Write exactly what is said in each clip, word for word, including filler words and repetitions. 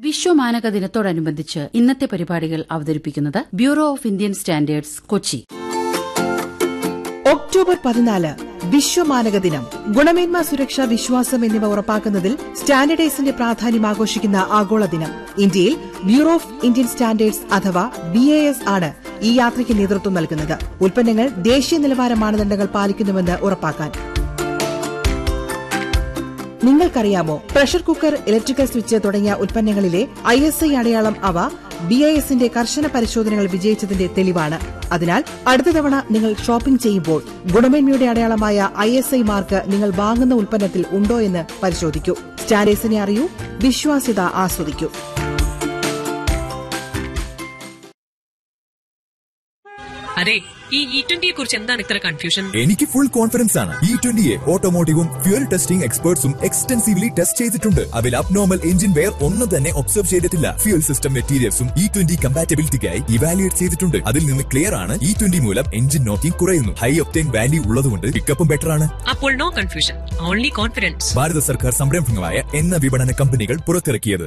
വിശ്വമാനക ദിനത്തോടനുബന്ധിച്ച് ഇന്നത്തെ പരിപാടികൾ അവതരിപ്പിക്കുന്നത് bureau of Indian standards Kochi. October പതിനാല് വിശ്വമാനക ദിനം. ഗുണമേന്മ, സുരക്ഷ, വിശ്വാസം എന്നിവ ഉറപ്പാക്കുന്നതിൽ സ്റ്റാൻഡേർഡൈസിന്റെ പ്രാധാന്യം ആഘോഷിക്കുന്ന ആഗോള ദിനം. ഇന്ത്യയിൽ ബ്യൂറോ ഓഫ് ഇന്ത്യൻ സ്റ്റാൻഡേർഡ്സ് അഥവാ ബി എ എസ് ആണ് ഈ യാത്രയ്ക്ക് നേതൃത്വം നൽകുന്നത്. ഉൽപ്പന്നങ്ങൾ ദേശീയ നിലവാര മാനദണ്ഡങ്ങൾ പാലിക്കുന്നുവെന്ന് ഉറപ്പാക്കാൻ. നിങ്ങൾക്കറിയാമോ, പ്രഷർ കുക്കർ, ഇലക്ട്രിക്കൽ സ്വിച്ച് തുടങ്ങിയ ഉൽപ്പന്നങ്ങളിലെ ഐ എസ് ഐ അടയാളം അവ ബി ഐ എസിന്റെ കർശന പരിശോധനകൾ വിജയിച്ചതിന്റെ തെളിവാണ്. അതിനാൽ അടുത്ത തവണ നിങ്ങൾ ഷോപ്പിംഗ് ചെയ്യുമ്പോൾ ഗുണമേന്മയുടെ അടയാളമായ ഐ എസ് ഐ മാർക്ക് നിങ്ങൾ വാങ്ങുന്ന ഉൽപ്പന്നത്തിൽ ഉണ്ടോ എന്ന് പരിശോധിക്കൂ. സ്റ്റാൻഡേർഡ്സിനെ അറിയൂ, വിശ്വാസ്യത ആസ്വദിക്കൂ. അതെ, ഈ ഇ ട്വന്റിയെ കുറിച്ച് എന്താണ് ഇത്ര കൺഫ്യൂഷൻ? എനിക്ക് ഫുൾ കോൺഫിഡൻസ് ആണ്. E ട്വന്റിയെ ഓട്ടോമോട്ടീവും fuel testing എക്സ്പേർട്സും extensively test ചെയ്തിട്ടുണ്ട്. അതിൽ അബ്നോർമൽ എഞ്ചിൻ വെയർ ഒന്നും തന്നെ ഒബ്സർവ് ചെയ്തിട്ടില്ല. Fuel system മെറ്റീരിയൽസും E twenty കമ്പാറ്റബിലിറ്റിക്കായി evaluate ചെയ്തിട്ടുണ്ട്. അതിൽ നിന്ന് ക്ലിയർ ആണ് ഇ ട്വന്റി മൂലം എഞ്ചിൻ നോക്കിംഗ് കുറയുന്നു. ഹൈ ഒക്ടേൻ വാല്യൂ ഉള്ളതുകൊണ്ട് പിക്കപ്പും ബെറ്റർ ആണ്. അപ്പോൾ നോ കൺഫ്യൂഷൻ, ഓൺലി കോൺഫിഡൻസ്. ഭാരത സർക്കാർ സംരംഭങ്ങളായ എണ്ണ വിപണന കമ്പനികൾ പുറത്തിറക്കിയത്.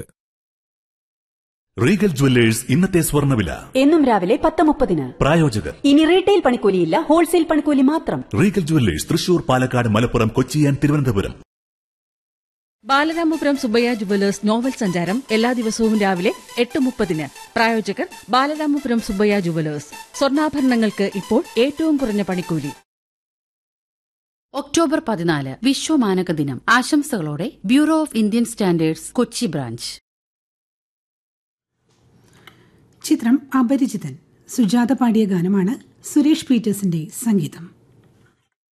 റീഗൽ ജുവല്ലേഴ്സ് ഇന്നത്തെ സ്വർണ്ണവില എന്നും രാവിലെ പത്ത് മുപ്പതിന്. പ്രായോജകർ ഇനി റീറ്റെയിൽ പണിക്കൂലിയില്ല, ഹോൾസെയിൽ പണിക്കൂലി മാത്രം. Regal jewellers Thrissur, Palakkad, Malappuram, Kochi and Thiruvananthapuram. Balaramapuram Subbaiah jewellers novel സഞ്ചാരം എല്ലാ ദിവസവും രാവിലെ എട്ട് മുപ്പതിന്. പ്രായോജകർ ബാലരാമപുരം സുബ്ബയ്യ ജുവലേഴ്സ്. സ്വർണ്ണാഭരണങ്ങൾക്ക് ഇപ്പോൾ ഏറ്റവും കുറഞ്ഞ പണിക്കൂലി. ഒക്ടോബർ പതിനാല് വിശ്വമാനക ദിനം. ആശംസകളോടെ bureau of Indian standards Kochi branch. ചിത്രം അപരിചിതൻ. സുജാത പാടിയ ഗാനമാണ്. സുരേഷ് പീറ്റേഴ്സിന്റെ സംഗീതം.